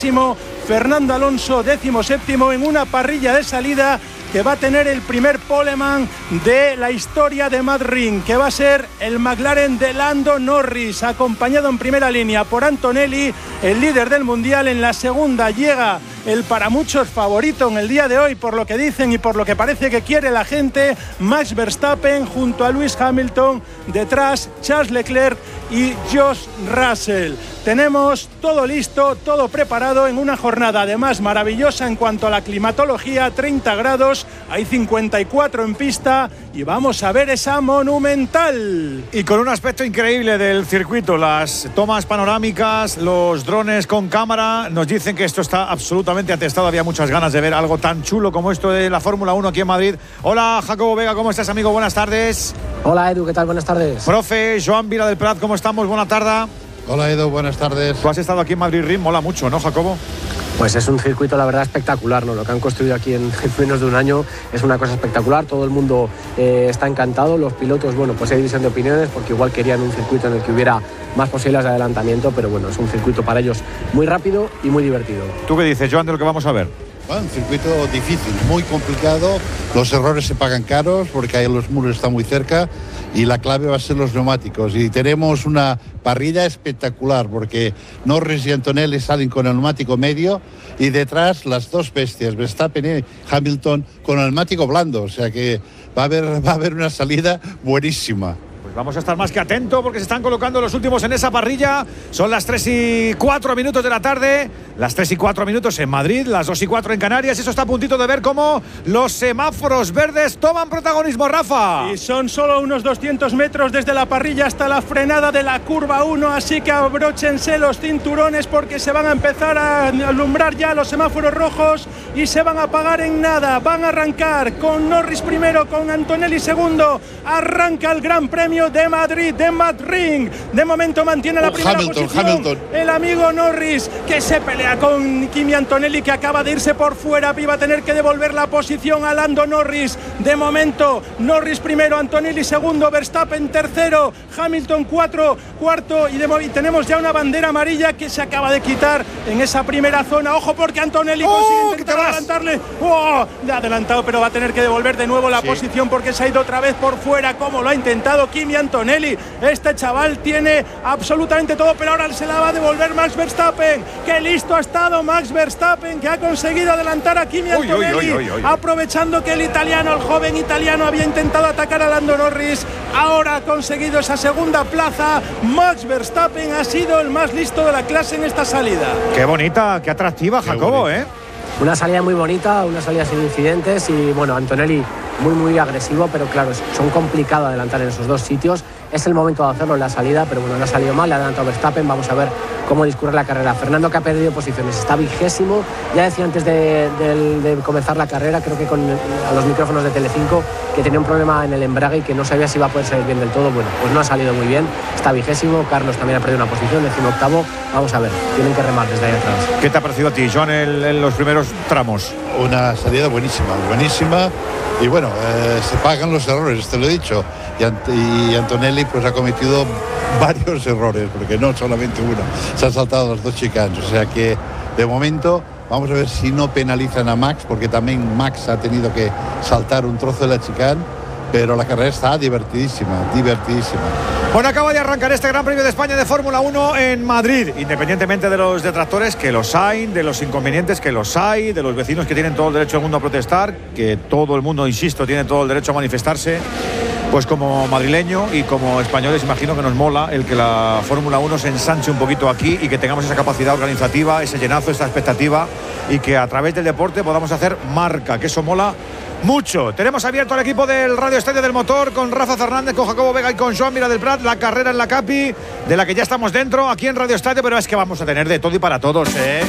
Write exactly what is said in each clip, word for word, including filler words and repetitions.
Fernando Alonso décimo séptimo en una parrilla de salida que va a tener el primer poleman de la historia de Mad Ring, que va a ser el McLaren de Lando Norris, acompañado en primera línea por Antonelli, el líder del mundial. En la segunda llega el para muchos favorito en el día de hoy, por lo que dicen y por lo que parece que quiere la gente, Max Verstappen, junto a Lewis Hamilton, detrás Charles Leclerc y George Russell. Tenemos todo listo, todo preparado en una jornada además maravillosa en cuanto a la climatología, treinta grados, hay cincuenta y cuatro en pista y vamos a ver esa Monumental. Y con un aspecto increíble del circuito, las tomas panorámicas, los drones con cámara, nos dicen que esto está absolutamente atestado. Había muchas ganas de ver algo tan chulo como esto de la Fórmula uno aquí en Madrid. Hola, Jacobo Vega, ¿cómo estás, amigo? Buenas tardes. Hola, Edu, ¿qué tal? Buenas tardes. Profe, Joan Vila del Prat, ¿cómo estamos? Buena tarde. Hola, Edu, buenas tardes. Tú has estado aquí en Madrid Ring, mola mucho, ¿no, Jacobo? Pues es un circuito, la verdad, espectacular, ¿no? Lo que han construido aquí en menos de un año es una cosa espectacular. Todo el mundo eh, está encantado. Los pilotos, bueno, pues hay división de opiniones porque igual querían un circuito en el que hubiera más posibilidades de adelantamiento, pero bueno, es un circuito para ellos muy rápido y muy divertido. ¿Tú qué dices, Joan, de lo que vamos a ver? Bueno, un circuito difícil, muy complicado. Los errores se pagan caros porque ahí los muros están muy cerca y la clave va a ser los neumáticos. Y tenemos una parrilla espectacular porque Norris y Antonelli salen con el neumático medio y detrás las dos bestias, Verstappen y Hamilton, con el neumático blando. O sea que va a haber, va a haber una salida buenísima. Vamos a estar más que atentos porque se están colocando los últimos en esa parrilla. Son las tres y cuatro minutos de la tarde. Las tres y cuatro minutos en Madrid, las dos y cuatro en Canarias. Eso está a puntito de ver cómo los semáforos verdes toman protagonismo, Rafa. Y son solo unos doscientos metros desde la parrilla hasta la frenada de la curva uno. Así que abróchense los cinturones porque se van a empezar a alumbrar ya los semáforos rojos y se van a apagar en nada. Van a arrancar con Norris primero, con Antonelli segundo. Arranca el Gran Premio de Madrid, de Mad Ring. De momento mantiene la oh, primera Hamilton, posición Hamilton. el amigo Norris, que se pelea con Kimi Antonelli, que acaba de irse por fuera y va a tener que devolver la posición a Lando Norris. De momento Norris primero, Antonelli segundo, Verstappen tercero, Hamilton cuatro, cuarto y, de y tenemos ya una bandera amarilla que se acaba de quitar en esa primera zona. Ojo porque Antonelli oh, consigue intentar adelantarle. Oh, le ha adelantado, pero va a tener que devolver de nuevo la sí. posición porque se ha ido otra vez por fuera, como lo ha intentado Kimi Antonelli. Este chaval tiene absolutamente todo, pero ahora se la va a devolver Max Verstappen. ¡Qué listo ha estado Max Verstappen, que ha conseguido adelantar a Kimi Antonelli! Uy, uy, uy, uy, uy. Aprovechando que el italiano, el joven italiano, había intentado atacar a Lando Norris. Ahora ha conseguido esa segunda plaza. Max Verstappen ha sido el más listo de la clase en esta salida. ¡Qué bonita, qué atractiva, Jacobo, eh! Una salida muy bonita, una salida sin incidentes y, bueno, Antonelli muy, muy agresivo, pero claro, son complicado adelantar en esos dos sitios. Es el momento de hacerlo en la salida, pero bueno, no ha salido mal, le ha adelantado Verstappen. Vamos a ver cómo discurre la carrera. Fernando, que ha perdido posiciones, está vigésimo. Ya decía antes de, de, de comenzar la carrera, creo que con a los micrófonos de Telecinco, que tenía un problema en el embrague y que no sabía si iba a poder salir bien del todo. Bueno, pues no ha salido muy bien, está vigésimo. Carlos también ha perdido una posición, décimo octavo. Vamos a ver, tienen que remar desde ahí atrás. ¿Qué te ha parecido a ti, Joan, en, en los primeros tramos? Una salida buenísima, buenísima. Y bueno, eh, se pagan los errores, te lo he dicho. Y, Ant y Antonelli pues ha cometido varios errores, porque no solamente uno. Se han saltado los dos chicanes. O sea que, de momento, vamos a ver si no penalizan a Max, porque también Max ha tenido que saltar un trozo de la chicane. Pero la carrera está divertidísima, divertidísima. Bueno, acaba de arrancar este Gran Premio de España de Fórmula uno en Madrid. Independientemente de los detractores, que los hay, de los inconvenientes, que los hay, de los vecinos que tienen todo el derecho del mundo a protestar, que todo el mundo, insisto, tiene todo el derecho a manifestarse. Pues como madrileño y como españoles, imagino que nos mola el que la Fórmula uno se ensanche un poquito aquí y que tengamos esa capacidad organizativa, ese llenazo, esa expectativa y que a través del deporte podamos hacer marca, que eso mola mucho. Tenemos abierto el equipo del Radio Estadio del Motor con Rafa Fernández, con Jacobo Vega y con Joan Vila del Prat. La carrera en la Capi, de la que ya estamos dentro aquí en Radio Estadio, pero es que vamos a tener de todo y para todos, ¿eh?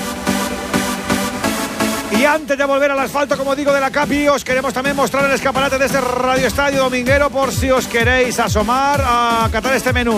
Y antes de volver al asfalto, como digo, de la Capi, os queremos también mostrar el escaparate de este Radio Estadio dominguero por si os queréis asomar a catar este menú.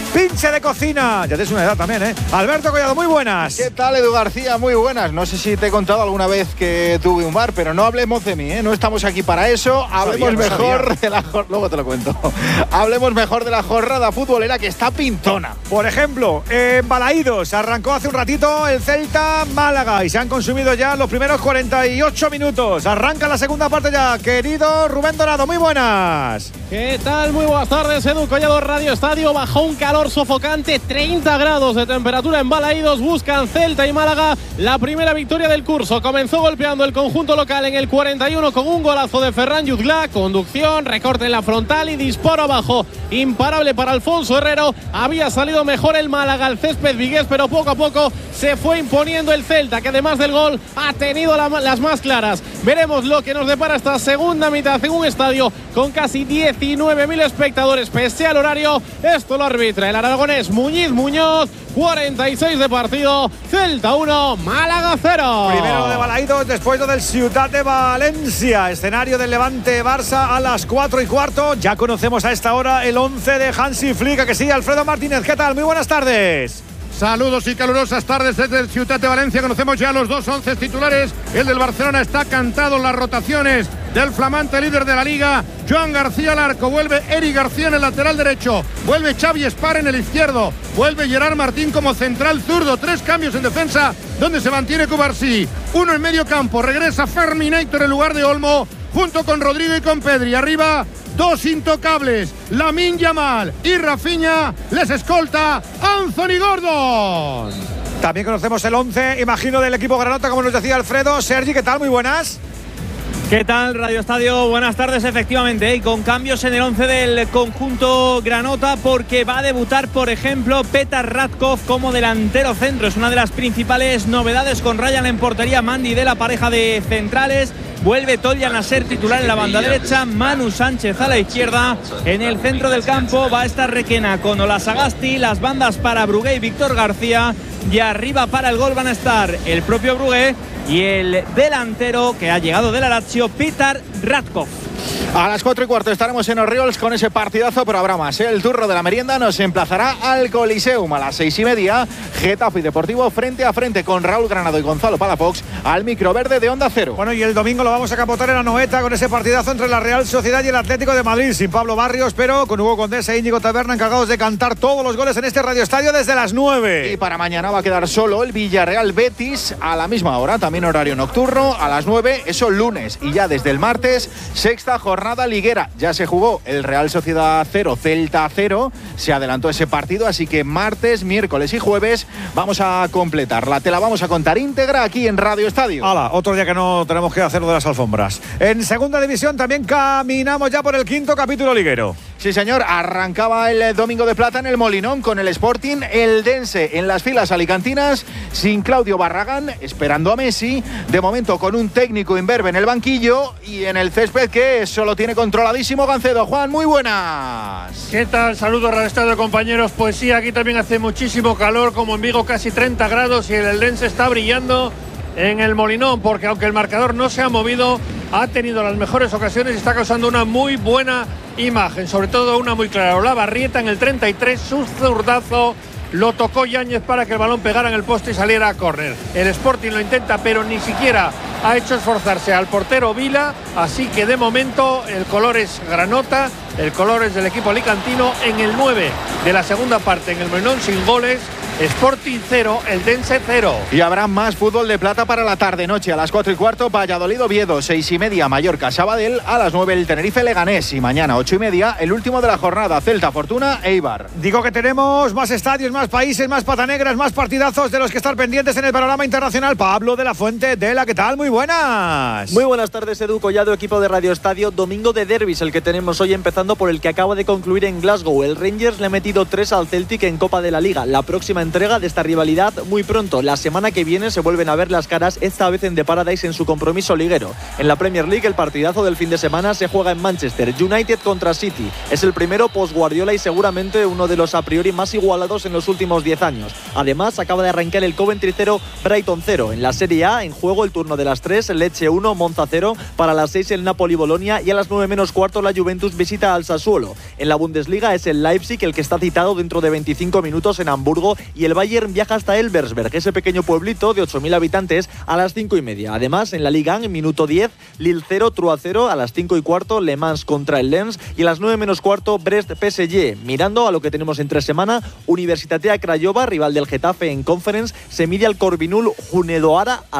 pinche de cocina. Ya tienes una edad también, ¿eh? Alberto Collado, muy buenas. ¿Qué tal, Edu García? Muy buenas. No sé si te he contado alguna vez que tuve un bar, pero no hablemos de mí, ¿eh? No estamos aquí para eso. Hablemos sabía, no mejor sabía. de la jornada. Luego te lo cuento. Hablemos mejor de la jornada futbolera que está pintona. Por ejemplo, en Balaídos arrancó hace un ratito el Celta Málaga y se han consumido ya los primeros cuarenta y ocho minutos. Arranca la segunda parte ya, querido Rubén Dorado, muy buenas. ¿Qué tal? Muy buenas tardes, Edu Collado, Radio Estadio. Bajo un calor sofocante, treinta grados de temperatura en Balaídos. Buscan Celta y Málaga la primera victoria del curso. Comenzó golpeando el conjunto local en el cuarenta y uno con un golazo de Ferran Jutgla. Conducción, recorte en la frontal y disparo abajo. Imparable para Alfonso Herrero. Había salido mejor el Málaga al césped vigués, pero poco a poco se fue imponiendo el Celta, que además del gol ha tenido la, las más claras. Veremos lo que nos depara esta segunda mitad en un estadio con casi diecinueve mil espectadores pese al horario. Esto lo arbitra el aragonés Muñiz Muñoz. cuarenta y seis de partido, Celta uno, Málaga cero. Primero de Balaídos, después lo del Ciutat de Valencia. Escenario del Levante Barça a las cuatro y cuarto. Ya conocemos a esta hora el once de Hansi Flick, que sí, Alfredo Martínez. ¿Qué tal? Muy buenas tardes. Saludos y calurosas tardes desde el Ciutat de Valencia. Conocemos ya los dos once titulares. El del Barcelona está cantado en las rotaciones del flamante líder de la Liga. Joan García al arco, vuelve Eric García en el lateral derecho, vuelve Xavi Espar en el izquierdo, vuelve Gerard Martín como central zurdo. Tres cambios en defensa donde se mantiene Cubarsí. Uno en medio campo, regresa Ferminator en lugar de Olmo, junto con Rodrigo y con Pedri. Arriba, dos intocables, Lamine Yamal y Rafinha. Les escolta Anthony Gordon. También conocemos el once, imagino, del equipo granota, como nos decía Alfredo. Sergi, ¿qué tal? Muy buenas. ¿Qué tal, Radio Estadio? Buenas tardes, efectivamente, y con cambios en el once del conjunto granota, porque va a debutar, por ejemplo, Petar Ratkov como delantero centro. Es una de las principales novedades, con Ryan en portería, Mandy de la pareja de centrales. Vuelve Toljan a ser titular en la banda derecha, Manu Sánchez a la izquierda. En el centro del campo va a estar Requena con Olasagasti, las bandas para Brugué y Víctor García, y arriba para el gol van a estar el propio Brugué y el delantero que ha llegado del Lazio, Petar Ratkov. A las cuatro y cuarto estaremos en Orriols con ese partidazo, pero habrá más, ¿eh? El turno de la merienda nos emplazará al Coliseum. A las seis y media, Getafe y Deportivo frente a frente con Raúl Granado y Gonzalo Palafox al microverde de Onda Cero. Bueno, y el domingo lo vamos a capotar en la Noeta con ese partidazo entre la Real Sociedad y el Atlético de Madrid, sin Pablo Barrios, pero con Hugo Condesa e Íñigo Taberna encargados de cantar todos los goles en este Radio Estadio desde las nueve. Y para mañana va a quedar solo el Villarreal Betis a la misma hora, también horario nocturno, a las nueve, eso lunes. Y ya desde el martes, sexta jornada liguera. Ya se jugó el Real Sociedad cero, Celta cero, se adelantó ese partido, así que martes, miércoles y jueves vamos a completarla. Te la vamos a contar íntegra aquí en Radio Estadio. Hala, otro día que no tenemos que hacer lo de las alfombras. En segunda división también caminamos ya por el quinto capítulo liguero. Sí, señor, arrancaba el Domingo de Plata en el Molinón con el Sporting Eldense en las filas alicantinas, sin Claudio Barragán, esperando a Messi, de momento con un técnico imberbe en el banquillo y en el césped que solo tiene controladísimo Gancedo. Juan, muy buenas. ¿Qué tal? Saludos al estado, compañeros. Pues sí, aquí también hace muchísimo calor, como en Vigo casi treinta grados, y el Eldense está brillando en el Molinón, porque aunque el marcador no se ha movido, ha tenido las mejores ocasiones y está causando una muy buena imagen, sobre todo una muy clara. Olavarrieta en el treinta y tres, su zurdazo, lo tocó Yáñez para que el balón pegara en el poste y saliera a córner. El Sporting lo intenta, pero ni siquiera ha hecho esforzarse al portero Vila, así que de momento el color es granota, el color es del equipo alicantino. En el nueve de la segunda parte, en el Molinón, sin goles, Sporting cero, Eldense cero. Y habrá más fútbol de plata para la tarde-noche. A las cuatro y cuarto, Valladolid Oviedo, seis y media, Mallorca Sabadell, a las nueve el Tenerife Leganés, y mañana ocho y media el último de la jornada, Celta Fortuna Eibar. Digo que tenemos más estadios, más países, más patanegras, más partidazos de los que estar pendientes en el panorama internacional. Pablo de la Fuente, de la, ¿qué tal? Muy buenas. Muy buenas tardes, Edu Collado, equipo de Radio Estadio. Domingo de derbis el que tenemos hoy, empezando por el que acaba de concluir en Glasgow. El Rangers le ha metido tres al Celtic en Copa de la Liga. La próxima entrega de esta rivalidad muy pronto. La semana que viene se vuelven a ver las caras, esta vez en The Paradise en su compromiso liguero. En la Premier League, el partidazo del fin de semana se juega en Manchester, United contra City. Es el primero post-Guardiola y seguramente uno de los a priori más igualados en los últimos diez años. Además, acaba de arrancar el Coventry cero, Brighton cero. En la Serie A, en juego el turno de las tres, Lecce uno, Monza cero. Para las seis el Napoli-Bolonia y a las nueve menos cuarto la Juventus visita al Sassuolo. En la Bundesliga es el Leipzig el que está citado dentro de veinticinco minutos en Hamburgo y el Bayern viaja hasta Elversberg, ese pequeño pueblito de ocho mil habitantes, a las cinco y media. Además, en la Liga en minuto diez, Lille cero, Troyes cero, a las cinco y cuarto Le Mans contra el Lens y a las nueve menos cuarto Brest P S G. Mirando a lo que tenemos entre semana, Universitatea Craiova, rival del Getafe en Conference, se mide al Corvinul Hunedoara